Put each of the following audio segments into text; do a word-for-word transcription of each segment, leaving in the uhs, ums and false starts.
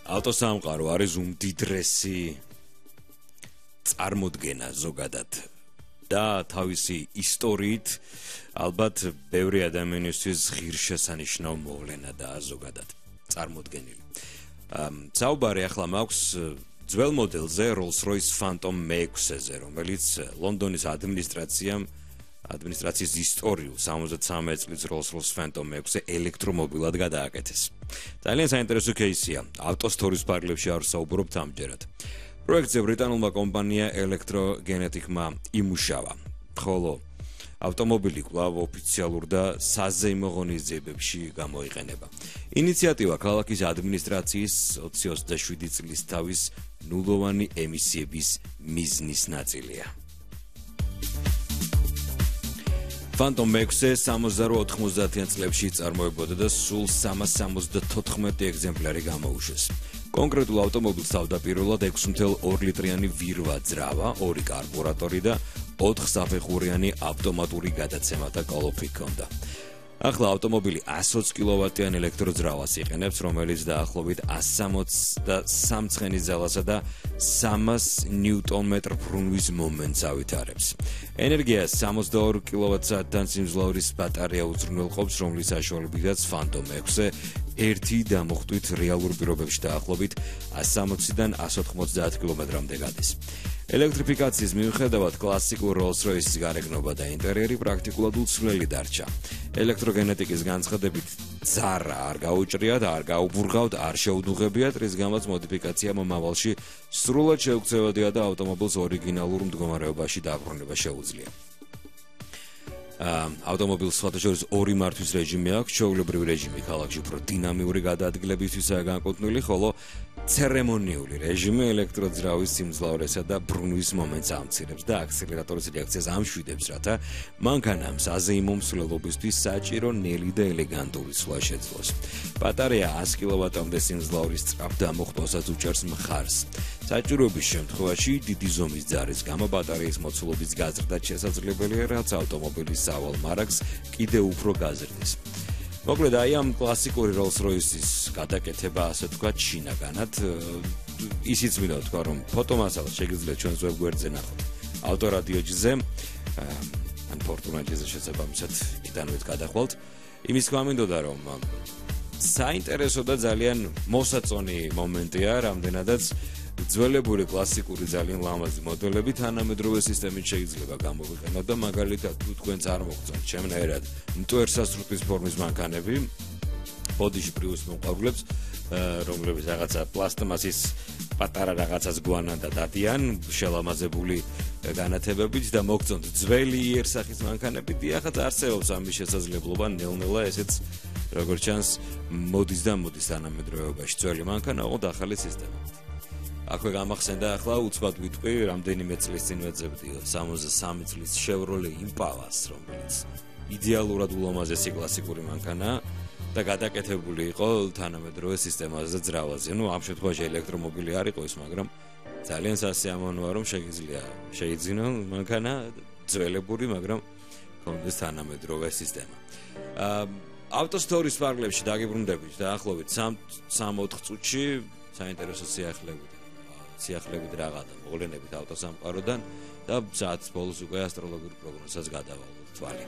ავტოსამყარო არის უმდიდრესი წარმოდგენა ზოგადად და თავისი ისტორიით ალბათ ბევრი ადამიანისთვის ღირსშესანიშნავ მოვლენა და ზოგადად წარმოდგენილი. საუბარი ახლა მაქვს ძველ მოდელზე Rolls-Royce Phantom მეექვსეზე, რომელიც ლონდონის ადმინისტრაციამ ადმინისტრაციის ისტორიულ სამოცდამეცხრამეტ წლის Rolls-Royce Phantom მეექვსე ელექტრომობილად გადააკეთეს. ძალიან საინტერესო кейსია. ავტოსტორის ფარგლებში არ საუბრობთ ამჯერად. პროექტზე ბრიტანულმა კომპანია Electrogenetic-მა იმუშავა, ხოლო ავტომობილი კვლავ ოფიციალურ და საზეიმო ღონისძიებებში გამოიყენება. ინიციატივა ქალაქის ადმინისტრაციის ოცი ოცდაშვიდი წლის თავის ნულოვანი ემისიების მიზნის ნაწილია. Phantom მეექვსე სამოცდაოთხ ოცდაათიან წლებში წარმოებოდა და სულ სამას სამოცდათოთხმეტი ეგზემპლარი გამოუშვეს. კონკრეტულ ავტომობილს თავდაპირველად ექვსი ათეული litrიანი ვირვა ძრავა, ორი კარბურატორი და ოთხ საფეხურიანი ავტომატური გადაცემათა კოლოფი ჰქონდა. ახლა ავტომობილი εκατს კილოვატიან ელექტროძრავას იყენებს, რომელიც დაახლოებით εκατს სამოცდასამ ცხენის ძალასა და სამას ნიუტონმეტრ ბრუნვის მომენტს ავითარებს. ენერგიას სამოცდაორი კილოვატ-საათთან სიმძლავრის ბატარეა უზრუნველყოფს, რომლის საშუალებითაც Phantom მეექვსე ერთი დამოხტვით რეალურ პირობებში დაახლოებით εκατს სამოციდან εκατს ოთხმოცდაათ კილომეტრამდე გადის. ელექტრიფიკაციის მიუხედავად კლასიკურ Rolls-Royce-ის გარეგნობა და ინტერიერი პრაქტიკულად უცვლელი დარჩა. ელექტროგენეტიკის განცხადებით ძარა არ გაუჭრიათ, არ გაუბურღავთ, არ შეუდუღებიათ, რის გამოც მოდიფიკაცია მომავალში სრულად შეუქცევადია და ავტომობილს ორიგინალურ მდგომარეობაში დაბრუნება შეუძლია. ავტომობილს სხვადასხვა ორი მართვის რეჟიმი აქვს, ჩვეულებრივი რეჟიმი ქალაქში უფრო დინამიური გადაადგილებისთვისაა განკუთვნილი, ხოლო ცერემონიული რეჟიმი ელექტროძრავის სიმძლავრესა და ბრუნვის მომენტს ამცირებს და აქსელერატორის რეაქციას ამშვიდებს, რათა მანქანამ საზეიმო მსვლელობისთვის საჭირო ნელი და ელეგანტური სვლა შეძლოს. ბატარეა εκατს კილოვატამდე სიმძლავრის სწრაფ დამოხტვასაც უჭერს მხარს. საჭიროების შემთხვევაში დიდი ზომის ძარის გამო ბატარეის მოცულობის გაზრდაც შესაძლებელია, რაც ავტომობილის სავალ მარაგს კიდევ უფრო გაზრდის. მოკლედ, აი ამ კლასიკური Rolls-Royce-ის გადაკეთება, ასე ვთქვათ, შინაგანად, ისიც მინდა ვთქვა, რომ ფოტომასალას შეგიძლიათ ჩვენს ვებგვერდზე ნახოთ. ავტორადიოჯზე, ან პორტუგალიაზე შესაბამისად, იტანვით გადახვალთ. იმის თქმა მინდოდა, რომ საინტერესო და ძალიან მოსაწონი მომენტია, რამდენადაც ძველებური კლასიკური ძალიან ლამაზი მოდელები თანამედროვე სისტემით შეიძლება გამოვიყენოთ და მაგალითად თუ თქვენც არ მოგწონთ ჩემნაირად მტვერსასრუტის ფორმის მანქანები, ბოდიში პრივუს მომყავლებს, რომლებიც რაღაცა პლასტმასის პატარა რაღაცას გვანან და დადიან შელამაზებული განათებებით და მოგწონთ ძველი იერსახის მანქანები, დიახაც არსებობს ამის შესაძლებლობა ნელ-ნელა, ესეც როგორც ჩანს მოდის და მოდის თანამედროვეობაში ძველი მანქანა ოღონდ ახალი სისტემით. აქვე გამახსენდა ახლა უცბად ვიტყვი, რამდენიმე წლის წინ ვეძებდი სამოცდასამი წლის Chevrolet Impala-ს, რომელიც იდეალურად ულამაზესი კლასიკური მანქანაა და გადაკეთებული იყო თანამედროვე სისტემაზე და ძრავაზე. ნუ ამ შემთხვევაში ელექტრომობილი არ იყო ის, მაგრამ ძალიან სასიამოვნოა, რომ შეგიძლია შეიძინო მანქანა ძველებური, მაგრამ ჰქონდეს თანამედროვე სისტემა. ავტოსტორის ფარგლებში დაგიბრუნდებით დაახლოებით სამი-ოთხ წუთში საინტერესო სიახლეებით. სიახლეებით რაღა და მოვლენებით ავტოსამყაროდან და საათის ბოლოს უკვე ასტროლოგიურ პროგნოზსაც გადავალოთ თვალი.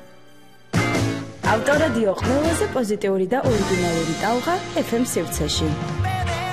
ავტორადიო ყველაზე პოზიტიური და ორიგინალური ტალღა ეფ ემ სივრცეში.